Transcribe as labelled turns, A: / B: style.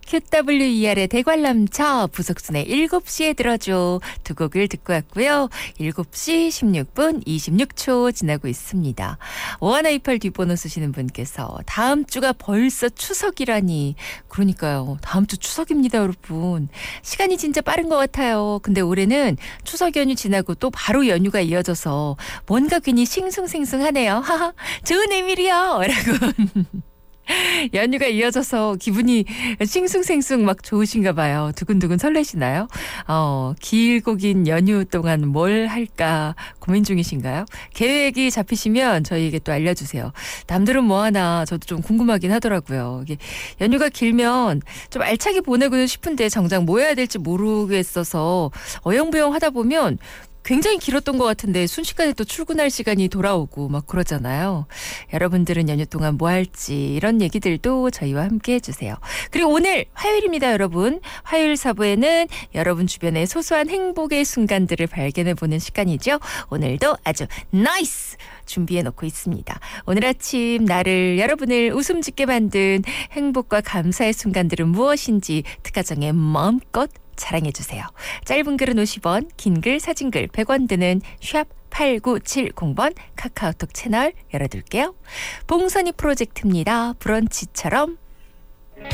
A: QWER의 대관람차 부석순의 7시에 들어줘 두 곡을 듣고 왔고요. 7시 16분 26초 지나고 있습니다. 5128 뒷번호 쓰시는 분께서 다음 주가 벌써 추석이라니. 그러니까요. 다음 주 추석입니다, 여러분. 시간이 진짜 빠른 것 같아요. 근데 올해는 추석 연휴 지나고 또 바로 연휴가 이어져서 뭔가 괜히 싱숭생숭하네요. 하하, 좋은 의미리요. 라고. 연휴가 이어져서 기분이 싱숭생숭 막 좋으신가 봐요. 두근두근 설레시나요? 길고 긴 연휴 동안 뭘 할까 고민 중이신가요? 계획이 잡히시면 저희에게 또 알려주세요. 남들은 뭐 하나 저도 좀 궁금하긴 하더라고요. 이게 연휴가 길면 좀 알차게 보내고 싶은데 정작 뭐 해야 될지 모르겠어서 어영부영 하다 보면 굉장히 길었던 것 같은데 순식간에 또 출근할 시간이 돌아오고 막 그러잖아요. 여러분들은 연휴 동안 뭐 할지 이런 얘기들도 저희와 함께 해주세요. 그리고 오늘 화요일입니다, 여러분. 화요일 4부에는 여러분 주변의 소소한 행복의 순간들을 발견해보는 시간이죠. 오늘도 아주 나이스! 준비해놓고 있습니다. 오늘 아침 나를 여러분을 웃음 짓게 만든 행복과 감사의 순간들은 무엇인지 특가정에 마음껏 자랑해주세요. 짧은 글은 50원, 긴 글, 사진글 100원 드는 샵 8970번 카카오톡 채널 열어둘게요. 봉선이 프로젝트입니다. 브런치처럼